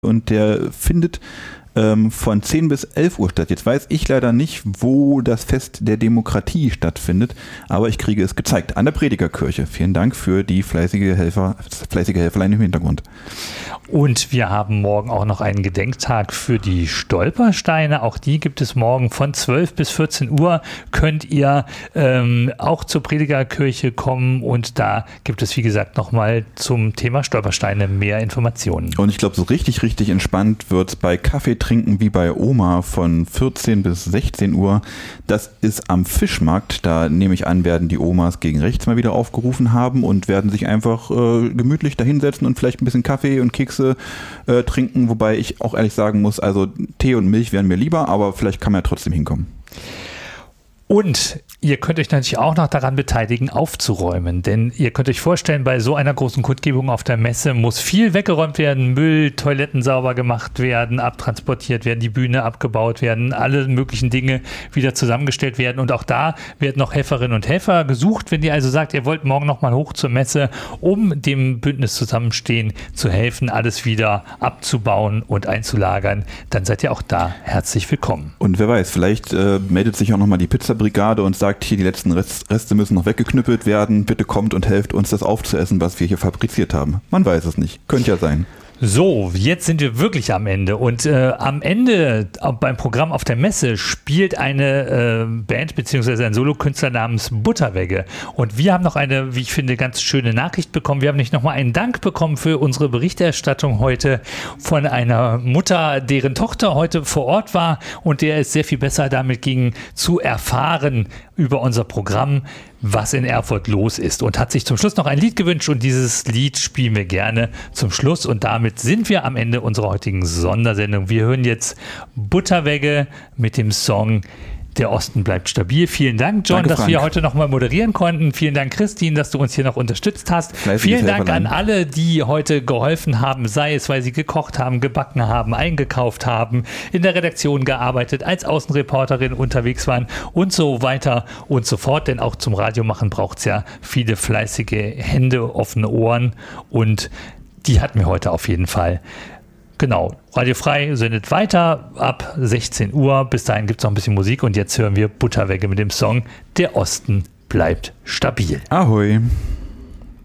und der findet von 10 bis 11 Uhr statt. Jetzt weiß ich leider nicht, wo das Fest der Demokratie stattfindet, aber ich kriege es gezeigt an der Predigerkirche. Vielen Dank für die fleißige Helferlein im Hintergrund. Und wir haben morgen auch noch einen Gedenktag für die Stolpersteine. Auch die gibt es morgen von 12 bis 14 Uhr. Könnt ihr auch zur Predigerkirche kommen und da gibt es, wie gesagt, nochmal zum Thema Stolpersteine mehr Informationen. Und ich glaube, so richtig entspannt wird es bei Kaffee trinken wie bei Oma von 14 bis 16 Uhr. Das ist am Fischmarkt. Da nehme ich an, werden die Omas gegen rechts mal wieder aufgerufen haben und werden sich einfach gemütlich dahinsetzen und vielleicht ein bisschen Kaffee und Kekse trinken. Wobei ich auch ehrlich sagen muss, also Tee und Milch wären mir lieber, aber vielleicht kann man ja trotzdem hinkommen. Und ihr könnt euch natürlich auch noch daran beteiligen, aufzuräumen, denn ihr könnt euch vorstellen, bei so einer großen Kundgebung auf der Messe muss viel weggeräumt werden, Müll, Toiletten sauber gemacht werden, abtransportiert werden, die Bühne abgebaut werden, alle möglichen Dinge wieder zusammengestellt werden und auch da werden noch Helferinnen und Helfer gesucht. Wenn ihr also sagt, ihr wollt morgen nochmal hoch zur Messe, um dem Bündnis Zusammenstehen zu helfen, alles wieder abzubauen und einzulagern, dann seid ihr auch da herzlich willkommen. Und wer weiß, vielleicht meldet sich auch nochmal die Pizzabrigade und sagt, hier die letzten Reste müssen noch weggeknüppelt werden, bitte kommt und helft uns das aufzuessen, was wir hier fabriziert haben. Man weiß es nicht, könnte ja sein. So, jetzt sind wir wirklich am Ende und am Ende beim Programm auf der Messe spielt eine Band bzw. ein Solokünstler namens Butterwegge und wir haben noch eine, wie ich finde, ganz schöne Nachricht bekommen. Wir haben nicht nochmal einen Dank bekommen für unsere Berichterstattung heute von einer Mutter, deren Tochter heute vor Ort war und der es sehr viel besser damit ging, zu erfahren über unser Programm, was in Erfurt los ist und hat sich zum Schluss noch ein Lied gewünscht und dieses Lied spielen wir gerne zum Schluss und damit sind wir am Ende unserer heutigen Sondersendung. Wir hören jetzt Butterwegge mit dem Song Der Osten bleibt stabil. Vielen Dank, John, dass wir heute nochmal moderieren konnten. Vielen Dank, Christine, dass du uns hier noch unterstützt hast. Vielen Dank an alle, die heute geholfen haben, sei es, weil sie gekocht haben, gebacken haben, eingekauft haben, in der Redaktion gearbeitet, als Außenreporterin unterwegs waren und so weiter und so fort. Denn auch zum Radiomachen braucht es ja viele fleißige Hände, offene Ohren und die hatten wir heute auf jeden Fall. Genau, Radio Frei sendet weiter ab 16 Uhr. Bis dahin gibt es noch ein bisschen Musik und jetzt hören wir Butterwegge mit dem Song Der Osten bleibt stabil. Ahoi.